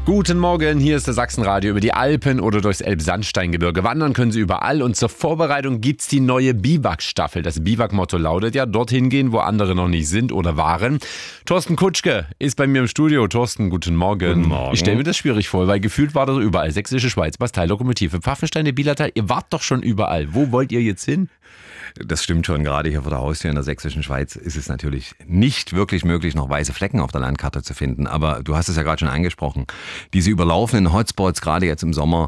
Guten Morgen, hier ist das Sachsenradio. Über die Alpen oder durchs Elbsandsteingebirge wandern können Sie überall. Und zur Vorbereitung gibt's die neue Biwak-Staffel. Das Biwak-Motto lautet ja, dorthin gehen, wo andere noch nicht sind oder waren. Thorsten Kutschke ist bei mir im Studio. Thorsten, guten Morgen. Guten Morgen. Ich stelle mir das schwierig vor, weil gefühlt war das überall. Sächsische Schweiz, Bastei, Lokomotive, Pfaffenstein, der Bielatal. Ihr wart doch schon überall. Wo wollt ihr jetzt hin? Das stimmt schon, gerade hier vor der Haustür in der sächsischen Schweiz ist es natürlich nicht wirklich möglich, noch weiße Flecken auf der Landkarte zu finden. Aber du hast es ja gerade schon angesprochen, diese überlaufenden Hotspots, gerade jetzt im Sommer,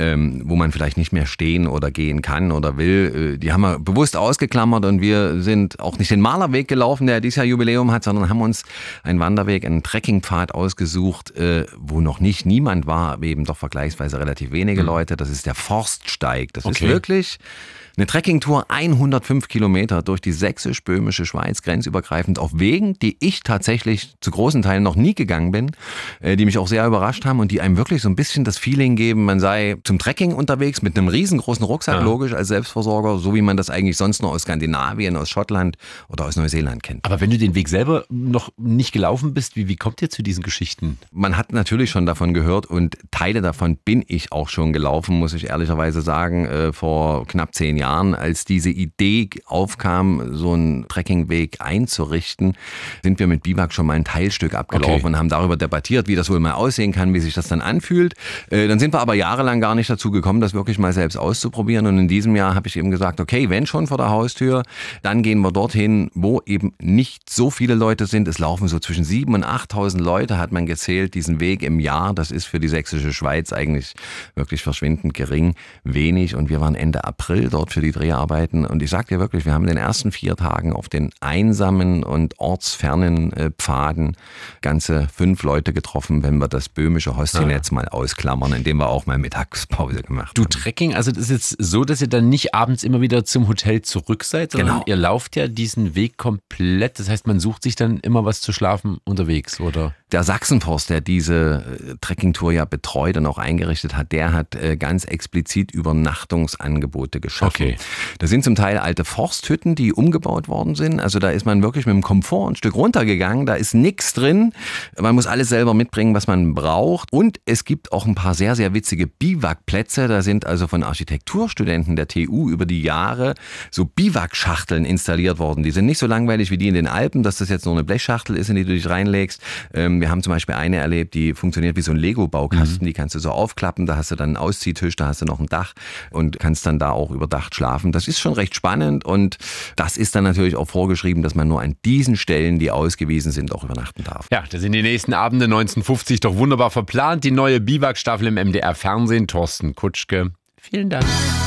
wo man vielleicht nicht mehr stehen oder gehen kann oder will, die haben wir bewusst ausgeklammert und wir sind auch nicht den Malerweg gelaufen, der dieses Jahr Jubiläum hat, sondern haben uns einen Wanderweg, einen Trekkingpfad ausgesucht, wo noch nicht niemand war, aber eben doch vergleichsweise relativ wenige Leute. Das ist der Forststeig. Das ist wirklich eine Trekkingtour, 105 Kilometer durch die sächsisch-böhmische Schweiz, grenzübergreifend auf Wegen, die ich tatsächlich zu großen Teilen noch nie gegangen bin, die mich auch sehr überrascht haben und die einem wirklich so ein bisschen das Feeling geben, man sei zum Trekking unterwegs mit einem riesengroßen Rucksack, logisch als Selbstversorger, so wie man das eigentlich sonst nur aus Skandinavien, aus Schottland oder aus Neuseeland kennt. Aber wenn du den Weg selber noch nicht gelaufen bist, wie kommt ihr zu diesen Geschichten? Man hat natürlich schon davon gehört und Teile davon bin ich auch schon gelaufen, muss ich ehrlicherweise sagen, vor knapp 10 Jahren. Als diese Idee aufkam, so einen Trekkingweg einzurichten, sind wir mit Biwak schon mal ein Teilstück abgelaufen und haben darüber debattiert, wie das wohl mal aussehen kann, wie sich das dann anfühlt. Dann sind wir aber jahrelang gar nicht dazu gekommen, das wirklich mal selbst auszuprobieren. Und in diesem Jahr habe ich eben gesagt, okay, wenn schon vor der Haustür, dann gehen wir dorthin, wo eben nicht so viele Leute sind. Es laufen so zwischen 7.000 und 8.000 Leute, hat man gezählt, diesen Weg im Jahr. Das ist für die sächsische Schweiz eigentlich wirklich verschwindend gering, wenig. Und wir waren Ende April dort für die Dreharbeiten und ich sag dir wirklich, wir haben in den ersten 4 Tagen auf den einsamen und ortsfernen Pfaden ganze 5 Leute getroffen, wenn wir das böhmische Hostelnetz mal ausklammern, indem wir auch mal Mittagspause gemacht haben. Trekking, also das ist jetzt so, dass ihr dann nicht abends immer wieder zum Hotel zurück seid, sondern ihr lauft ja diesen Weg komplett, das heißt, man sucht sich dann immer was zu schlafen unterwegs, oder? Der Sachsenforst, der diese Trekkingtour ja betreut und auch eingerichtet hat, der hat ganz explizit Übernachtungsangebote geschaffen. Da sind zum Teil alte Forsthütten, die umgebaut worden sind. Also da ist man wirklich mit dem Komfort ein Stück runtergegangen. Da ist nichts drin. Man muss alles selber mitbringen, was man braucht. Und es gibt auch ein paar sehr, sehr witzige Biwakplätze. Da sind also von Architekturstudenten der TU über die Jahre so Biwakschachteln installiert worden. Die sind nicht so langweilig wie die in den Alpen, dass das jetzt nur eine Blechschachtel ist, in die du dich reinlegst. Wir haben zum Beispiel eine erlebt, die funktioniert wie so ein Lego-Baukasten. Die kannst du so aufklappen. Da hast du dann einen Ausziehtisch, da hast du noch ein Dach und kannst dann da auch überdacht schlafen. Das ist schon recht spannend und das ist dann natürlich auch vorgeschrieben, dass man nur an diesen Stellen, die ausgewiesen sind, auch übernachten darf. Ja, das sind die nächsten Abende 1950 doch wunderbar verplant. Die neue Biwak-Staffel im MDR Fernsehen. Thorsten Kutschke, vielen Dank.